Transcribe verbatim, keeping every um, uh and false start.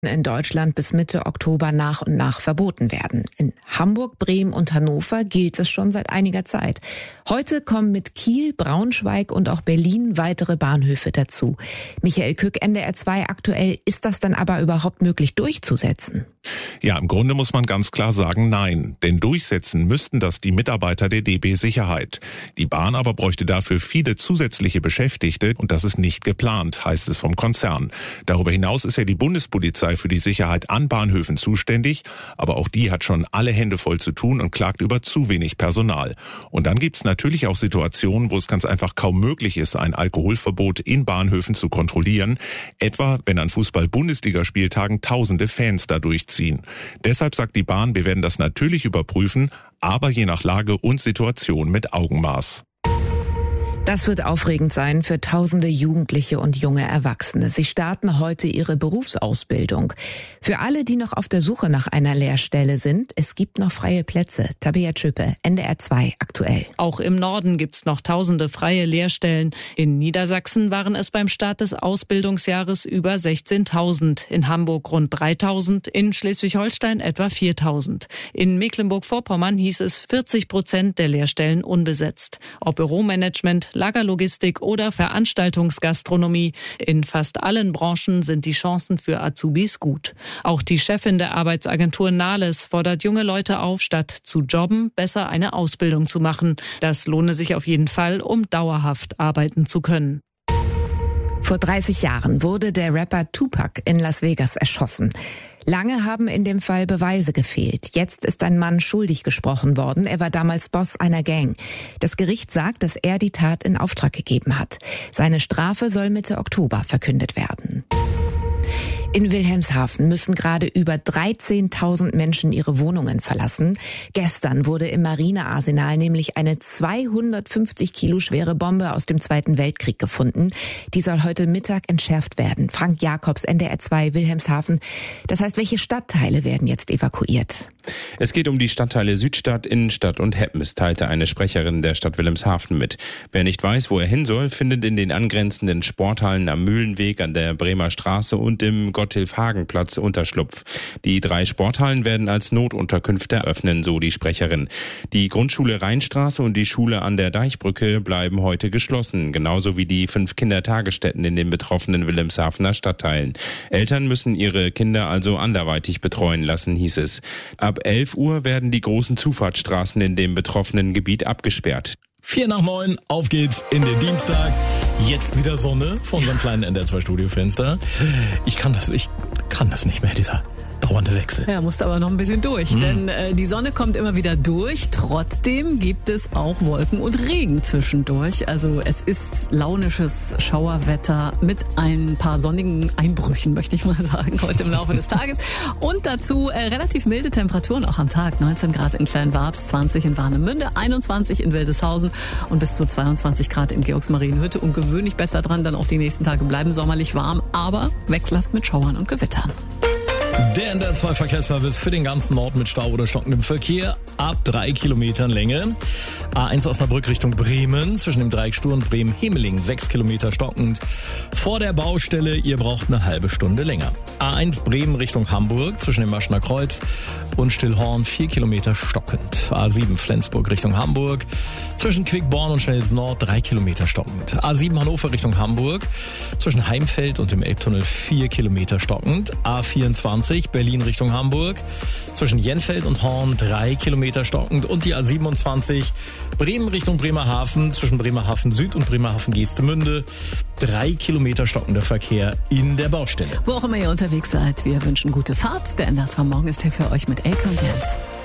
in Deutschland bis Mitte Oktober nach und nach verboten werden. In Hamburg, Bremen und Hannover gilt es schon seit einiger Zeit. Heute kommen mit Kiel, Braunschweig und auch Berlin weitere Bahnhöfe dazu. Michael Kück, N D R zwei aktuell. Ist das dann aber überhaupt möglich durchzusetzen? Ja, im Grunde muss man ganz klar sagen, nein. Denn durchsetzen müssten das die Mitarbeiter der D B Sicherheit. Die Bahn aber bräuchte dafür viele zusätzliche Beschäftigte und das ist nicht geplant, heißt es vom Konzern. Darüber hinaus ist ja die Bundespolizei für die Sicherheit an Bahnhöfen zuständig, aber auch die hat schon alle Hände voll zu tun und klagt über zu wenig Personal. Und dann gibt's natürlich auch Situationen, wo es ganz einfach kaum möglich ist, ein Alkoholverbot in Bahnhöfen zu kontrollieren, etwa wenn an Fußball-Bundesligaspieltagen tausende Fans da durchziehen. Deshalb sagt die Bahn, wir werden das natürlich überprüfen, aber je nach Lage und Situation mit Augenmaß. Das wird aufregend sein für tausende Jugendliche und junge Erwachsene. Sie starten heute ihre Berufsausbildung. Für alle, die noch auf der Suche nach einer Lehrstelle sind, es gibt noch freie Plätze. Tabea Tschüppe, N D R zwei aktuell. Auch im Norden gibt's noch tausende freie Lehrstellen. In Niedersachsen waren es beim Start des Ausbildungsjahres über sechzehntausend, in Hamburg rund dreitausend, in Schleswig-Holstein etwa viertausend. In Mecklenburg-Vorpommern hieß es vierzig Prozent der Lehrstellen unbesetzt. Ob Büromanagement, Lagerlogistik oder Veranstaltungsgastronomie. In fast allen Branchen sind die Chancen für Azubis gut. Auch die Chefin der Arbeitsagentur Nahles fordert junge Leute auf, statt zu jobben, besser eine Ausbildung zu machen. Das lohne sich auf jeden Fall, um dauerhaft arbeiten zu können. Vor dreißig Jahren wurde der Rapper Tupac in Las Vegas erschossen. Lange haben in dem Fall Beweise gefehlt. Jetzt ist ein Mann schuldig gesprochen worden. Er war damals Boss einer Gang. Das Gericht sagt, dass er die Tat in Auftrag gegeben hat. Seine Strafe soll Mitte Oktober verkündet werden. In Wilhelmshaven müssen gerade über dreizehntausend Menschen ihre Wohnungen verlassen. Gestern wurde im Marinearsenal nämlich eine zweihundertfünfzig Kilo schwere Bombe aus dem Zweiten Weltkrieg gefunden. Die soll heute Mittag entschärft werden. Frank Jakobs, N D R zwei, Wilhelmshaven. Das heißt, welche Stadtteile werden jetzt evakuiert? Es geht um die Stadtteile Südstadt, Innenstadt und Heppens, teilte eine Sprecherin der Stadt Wilhelmshaven mit. Wer nicht weiß, wo er hin soll, findet in den angrenzenden Sporthallen am Mühlenweg, an der Bremer Straße und im Gotthilf-Hagen-Platz Unterschlupf. Die drei Sporthallen werden als Notunterkünfte eröffnen, so die Sprecherin. Die Grundschule Rheinstraße und die Schule an der Deichbrücke bleiben heute geschlossen, genauso wie die fünf Kindertagesstätten in den betroffenen Wilhelmshavener Stadtteilen. Eltern müssen ihre Kinder also anderweitig betreuen lassen, hieß es. Ab elf Uhr werden die großen Zufahrtsstraßen in dem betroffenen Gebiet abgesperrt. Vier nach neun, auf geht's in den Dienstag. Jetzt wieder Sonne vor unserem kleinen N D R zwei Studiofenster. Ich kann das, ich kann das nicht mehr, dieser dauernde Wechsel. Ja, musst aber noch ein bisschen durch, mhm. denn äh, die Sonne kommt immer wieder durch. Trotzdem gibt es auch Wolken und Regen zwischendurch. Also es ist launisches Schauerwetter mit ein paar sonnigen Einbrüchen, möchte ich mal sagen, heute im Laufe des Tages. Und dazu äh, relativ milde Temperaturen auch am Tag. neunzehn Grad in Kleinwabs, zwanzig in Warnemünde, einundzwanzig in Wildeshausen und bis zu zweiundzwanzig Grad in Georgsmarienhütte. Ungewöhnlich besser dran, dann auch die nächsten Tage bleiben sommerlich warm, aber wechselhaft mit Schauern und Gewittern. Der N D R zwei Verkehrsservice für den ganzen Nord mit Stau oder stockendem Verkehr ab drei Kilometern Länge. A eins Osnabrück Richtung Bremen, zwischen dem Dreieck Stur und Bremen-Hemeling, sechs Kilometer stockend. Vor der Baustelle, ihr braucht eine halbe Stunde länger. A eins Bremen Richtung Hamburg, zwischen dem Maschner Kreuz und Stillhorn, vier Kilometer stockend. A sieben Flensburg Richtung Hamburg, zwischen Quickborn und Schnells Nord, drei Kilometer stockend. A sieben Hannover Richtung Hamburg, zwischen Heimfeld und dem Elbtunnel, vier Kilometer stockend. A vierundzwanzig Berlin Richtung Hamburg, zwischen Jenfeld und Horn, drei Kilometer stockend. Und die A siebenundzwanzig Bremen Richtung Bremerhaven, zwischen Bremerhaven Süd und Bremerhaven Geestemünde, drei Kilometer stockender Verkehr in der Baustelle. Wo auch immer ihr unterwegs seid, wir wünschen gute Fahrt. Der N D R zwei Morgen ist hier für euch mit Elke und Jens.